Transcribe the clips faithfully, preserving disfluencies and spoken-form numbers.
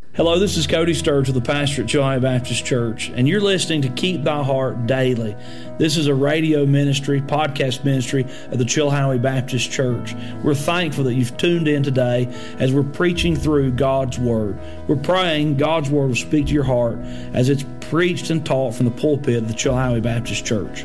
Hello, this is Cody Sturge with the pastor at Chilhowee Baptist Church, and you're listening to Keep Thy Heart Daily. This is a radio ministry, podcast ministry of the Chilhowee Baptist Church. We're thankful that you've tuned in today as we're preaching through God's Word. We're praying God's Word will speak to your heart as it's preached and taught from the pulpit of the Chilhowee Baptist Church.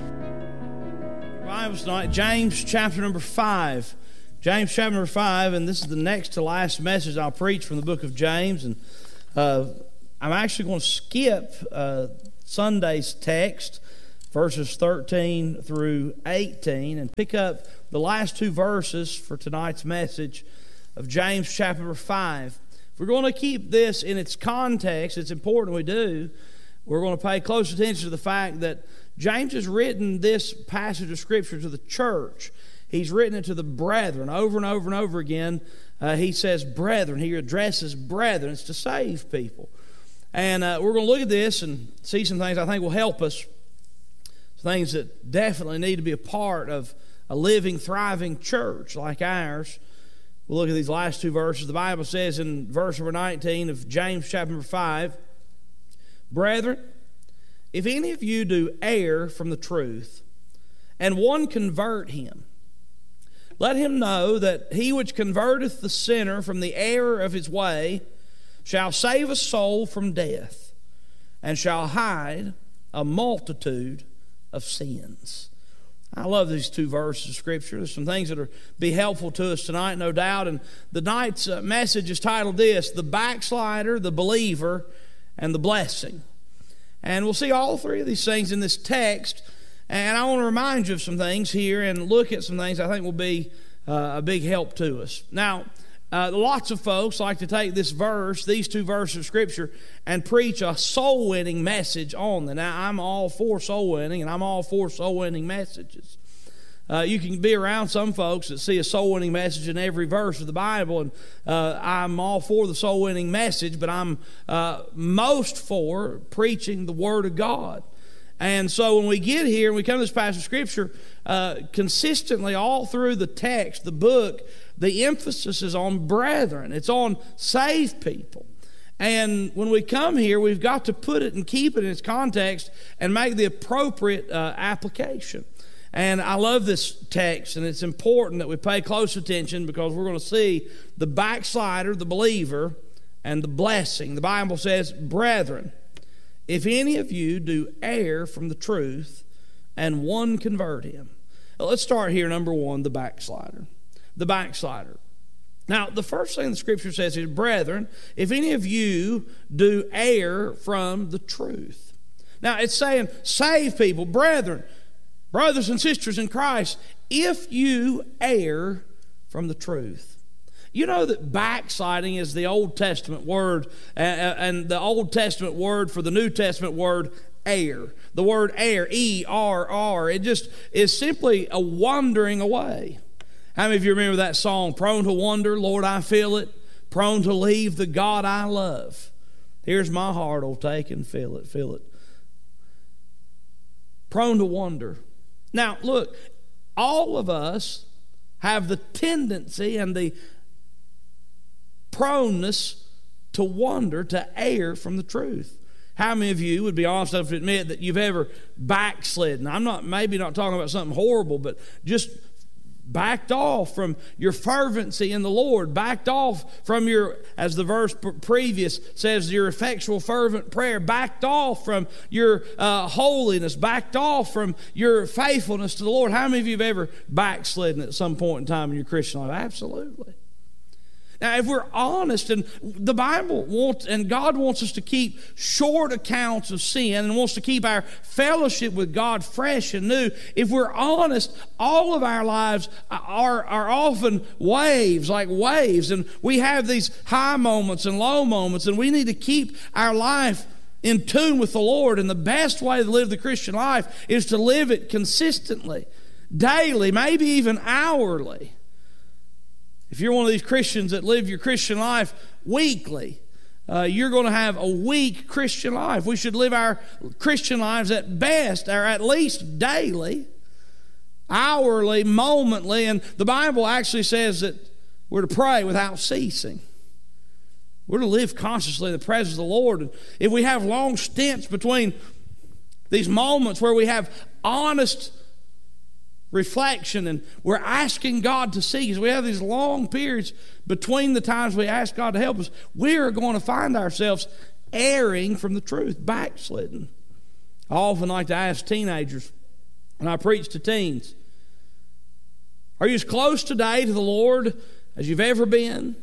Bible tonight, James chapter number five. James chapter number five, and this is the next to last message I'll preach from the book of James. And Uh, I'm actually going to skip uh, Sunday's text, verses thirteen through eighteen, and pick up the last two verses for tonight's message of James chapter number five. If we're going to keep this in its context, it's important we do. We're going to pay close attention to the fact that James has written this passage of Scripture to the church. He's written it to the brethren over and over and over again. Uh, he says brethren. He addresses brethren. It's to save people. And uh, we're going to look at this and see some things I think will help us. Some things that definitely need to be a part of a living, thriving church like ours. We'll look at these last two verses. The Bible says in verse number nineteen of James chapter number five, Brethren, if any of you do err from the truth, and one convert him, let him know that he which converteth the sinner from the error of his way shall save a soul from death, and shall hide a multitude of sins. I love these two verses of Scripture. There's some things that will be helpful to us tonight, no doubt. And the night's uh, message is titled this, The Backslider, the Believer, and the Blessing. And we'll see all three of these things in this text. And I want to remind you of some things here and look at some things I think will be uh, a big help to us. Now, uh, lots of folks like to take this verse, these two verses of Scripture, and preach a soul-winning message on them. Now, I'm all for soul-winning, and I'm all for soul-winning messages. Uh, you can be around some folks that see a soul-winning message in every verse of the Bible, and uh, I'm all for the soul-winning message, but I'm uh, most for preaching the Word of God. And so when we get here and we come to this passage of Scripture, uh, consistently all through the text, the book, the emphasis is on brethren. It's on saved people. And when we come here, we've got to put it and keep it in its context and make the appropriate uh, application. And I love this text, and it's important that we pay close attention because we're going to see the backslider, the believer, and the blessing. The Bible says, Brethren, if any of you do err from the truth, and one convert him. Now, let's start here, number one, the backslider. The backslider. Now, the first thing the Scripture says is, Brethren, if any of you do err from the truth. Now, it's saying, save people, brethren, brothers and sisters in Christ, if you err from the truth. You know that backsliding is the Old Testament word, uh, and the Old Testament word for the New Testament word, err. The word err, E R R, it just is simply a wandering away. How many of you remember that song, Prone to Wander, Lord, I feel it, prone to leave the God I love. Here's my heart, oh, take and feel it, feel it. Prone to wander. Now, look, all of us have the tendency and the proneness to wander, to err from the truth. How many of you would be honest enough to admit that you've ever backslidden? I'm not maybe not talking about something horrible, but just backed off from your fervency in the Lord, backed off from your, as the verse previous says, your effectual fervent prayer, backed off from your uh, holiness, backed off from your faithfulness to the Lord. How many of you have ever backslidden at some point in time in your Christian life? Absolutely. Now, if we're honest, and the Bible wants, and God wants us to keep short accounts of sin and wants to keep our fellowship with God fresh and new, if we're honest, all of our lives are, are often waves, like waves, and we have these high moments and low moments, and we need to keep our life in tune with the Lord, and the best way to live the Christian life is to live it consistently, daily, maybe even hourly. If you're one of these Christians that live your Christian life weekly, uh, you're going to have a weak Christian life. We should live our Christian lives at best, or at least daily, hourly, momently. And the Bible actually says that we're to pray without ceasing. We're to live consciously in the presence of the Lord. And if we have long stints between these moments where we have honest reflection and we're asking God to see us, we have these long periods between the times we ask God to help us, we are going to find ourselves erring from the truth, backslidden. I often like to ask teenagers, and I preach to teens, are you as close today to the Lord as you've ever been?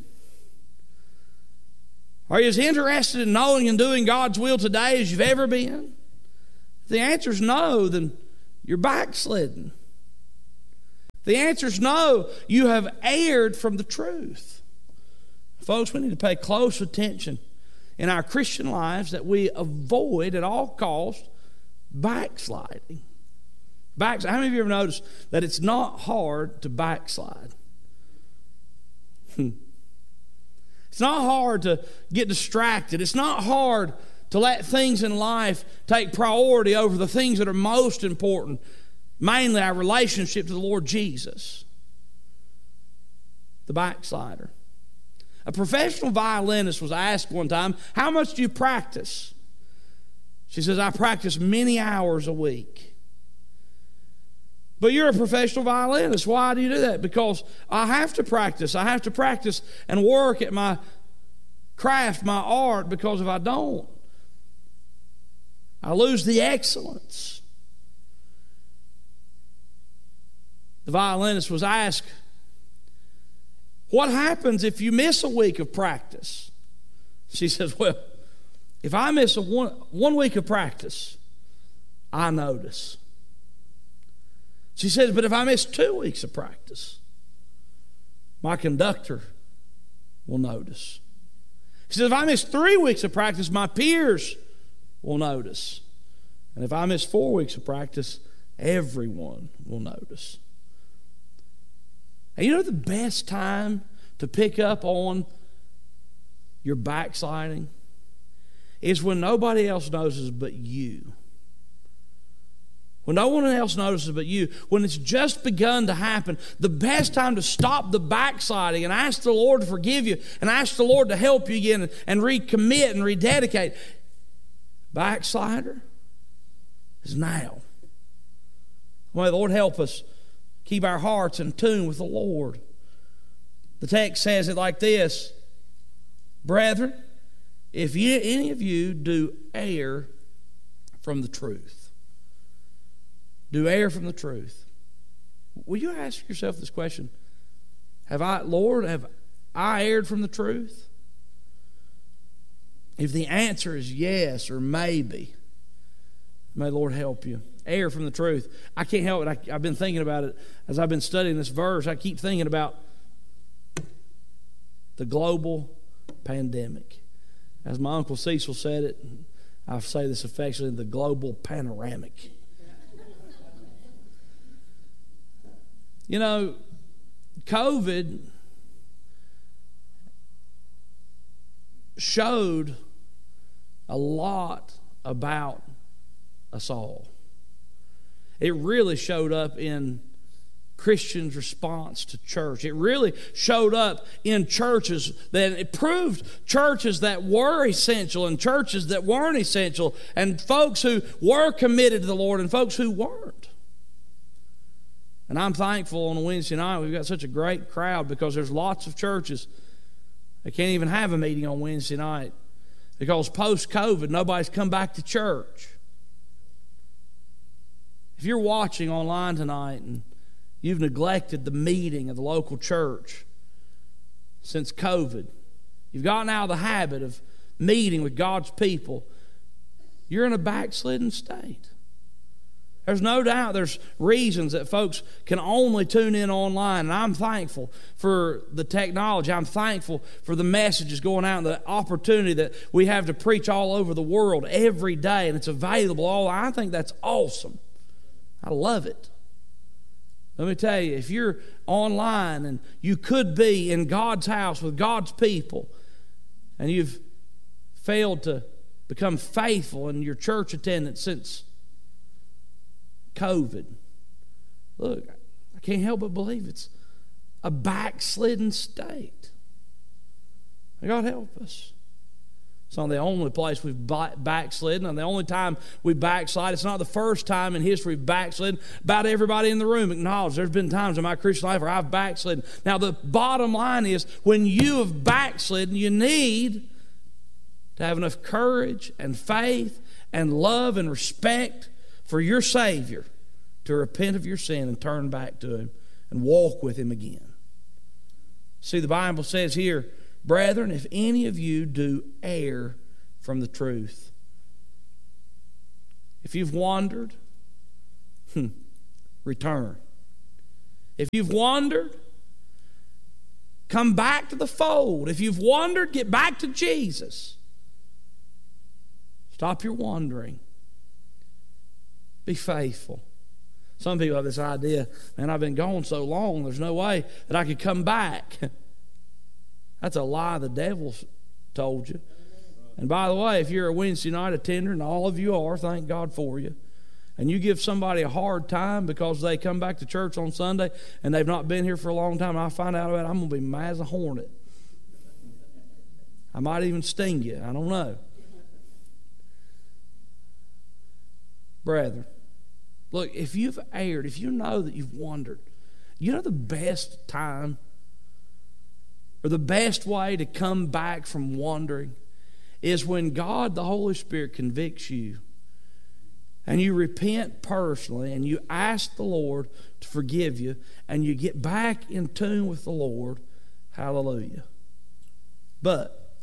Are you as interested in knowing and doing God's will today as you've ever been? If the answer is no, then you're backslidden. If the answer is no, you have erred from the truth. Folks, we need to pay close attention in our Christian lives that we avoid at all costs backsliding. Backslide. How many of you ever noticed that it's not hard to backslide? It's not hard to get distracted. It's not hard to let things in life take priority over the things that are most important, mainly our relationship to the Lord Jesus. The backslider. A professional violinist was asked one time, how much do you practice? She says, I practice many hours a week. But you're a professional violinist. Why do you do that? Because I have to practice. I have to practice and work at my craft, my art, because if I don't, I lose the excellence. The violinist was asked, what happens if you miss a week of practice? She says, well, if I miss a one, one week of practice, I notice. She says, but if I miss two weeks of practice, my conductor will notice. She says, if I miss three weeks of practice, my peers will notice. And if I miss four weeks of practice, everyone will notice. And you know the best time to pick up on your backsliding is when nobody else notices but you. When no one else notices but you, when it's just begun to happen, the best time to stop the backsliding and ask the Lord to forgive you and ask the Lord to help you again and, and recommit and rededicate. Backslider is now. May the Lord help us keep our hearts in tune with the Lord. The text says it like this, brethren, if you, any of you do err from the truth, do err from the truth. Will you ask yourself this question? Have I, Lord, have I erred from the truth? If the answer is yes or maybe, may the Lord help you. Err from the truth. I can't help it. I, I've been thinking about it as I've been studying this verse. I keep thinking about the global pandemic. As my Uncle Cecil said it, I say this affectionately, the global panoramic. You know, COVID showed a lot about us all. It really showed up in Christians' response to church. It really showed up in churches that it proved churches that were essential and churches that weren't essential, and folks who were committed to the Lord and folks who weren't. And I'm thankful on a Wednesday night we've got such a great crowd, because there's lots of churches that can't even have a meeting on Wednesday night because post-COVID nobody's come back to church. If you're watching online tonight and you've neglected the meeting of the local church since COVID, you've gotten out of the habit of meeting with God's people, you're in a backslidden state. There's no doubt there's reasons that folks can only tune in online, and I'm thankful for the technology. I'm thankful for the messages going out and the opportunity that we have to preach all over the world every day, and it's available all. I think that's awesome. I love it. Let me tell you, if you're online and you could be in God's house with God's people, and you've failed to become faithful in your church attendance since COVID, look, I can't help but believe it's a backslidden state. God help us. It's not the only place we've backslidden, and the only time we backslide. It's not the first time in history we've backslidden. About everybody in the room acknowledge there's been times in my Christian life where I've backslidden. Now, the bottom line is, when you have backslidden, you need to have enough courage and faith and love and respect for your Savior to repent of your sin and turn back to Him and walk with Him again. See, the Bible says here, brethren, if any of you do err from the truth. If you've wandered, hmm, return. If you've wandered, come back to the fold. If you've wandered, get back to Jesus. Stop your wandering. Be faithful. Some people have this idea, man, I've been gone so long, there's no way that I could come back. That's a lie the devil told you. And by the way, if you're a Wednesday night attender, and all of you are, thank God for you, and you give somebody a hard time because they come back to church on Sunday and they've not been here for a long time, and I find out about it, I'm going to be mad as a hornet. I might even sting you. I don't know. Brethren, look, if you've erred, if you know that you've wandered, you know the best time or the best way to come back from wandering is when God, the Holy Spirit, convicts you and you repent personally and you ask the Lord to forgive you and you get back in tune with the Lord. Hallelujah. But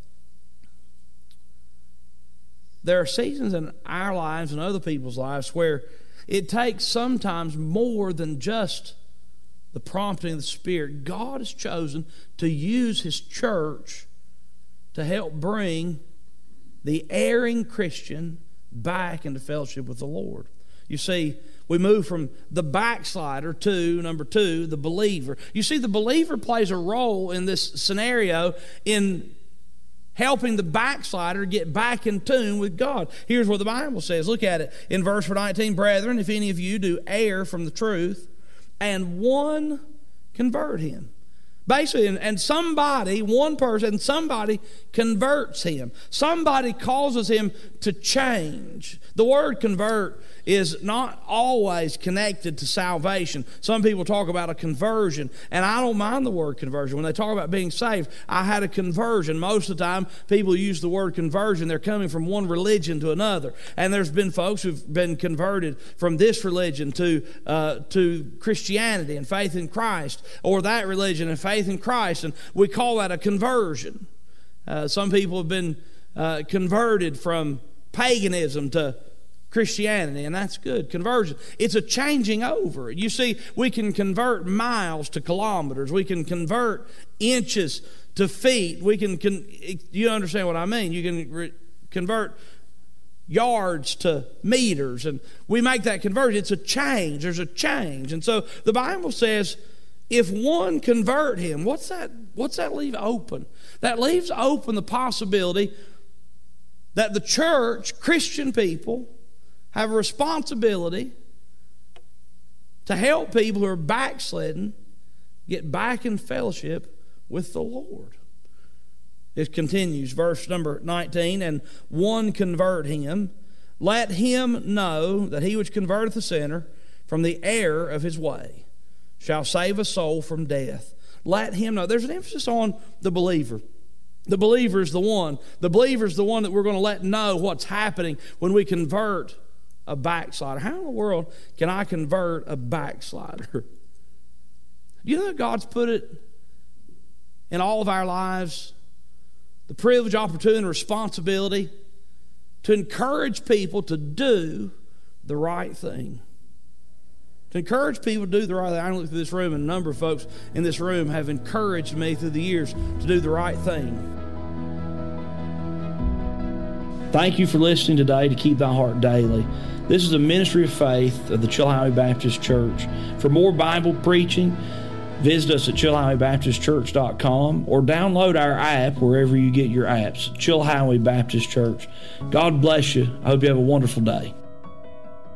there are seasons in our lives and other people's lives where it takes sometimes more than just the prompting of the Spirit. God has chosen to use His church to help bring the erring Christian back into fellowship with the Lord. You see, we move from the backslider to, number two, the believer. You see, the believer plays a role in this scenario in helping the backslider get back in tune with God. Here's what the Bible says. Look at it in verse nineteen. Brethren, if any of you do err from the truth, and one convert him. Basically, and, and somebody, one person, somebody converts him. Somebody causes him to change. The word convert is not always connected to salvation. Some people talk about a conversion, and I don't mind the word conversion. When they talk about being saved, I had a conversion. Most of the time, people use the word conversion. They're coming from one religion to another. And there's been folks who've been converted from this religion to, uh, to Christianity and faith in Christ, or that religion and faith in Christ, and we call that a conversion. Uh, some people have been uh, converted from paganism to Christianity, and that's good. Conversion. It's a changing over. You see, we can convert miles to kilometers. We can convert inches to feet. We can, con- you understand what I mean? You can re- convert yards to meters, and we make that conversion. It's a change. There's a change. And so the Bible says, if one convert him, what's that, what's that leave open? That leaves open the possibility that the church, Christian people, have a responsibility to help people who are backslidden get back in fellowship with the Lord. It continues, verse number nineteen, and one convert him, let him know that he which converteth a sinner from the error of his way shall save a soul from death. Let him know. There's an emphasis on the believer. The believer is the one. The believer is the one that we're going to let know what's happening when we convert a backslider. How in the world can I convert a backslider? You know that God's put it in all of our lives, the privilege, opportunity, and responsibility to encourage people to do the right thing. To encourage people to do the right thing. I look through this room, and a number of folks in this room have encouraged me through the years to do the right thing. Thank you for listening today to Keep Thy Heart Daily. This is a ministry of faith of the Chilhowee Baptist Church. For more Bible preaching, visit us at chilhowee baptist church dot com or download our app wherever you get your apps. Chilhowee Baptist Church. God bless you. I hope you have a wonderful day.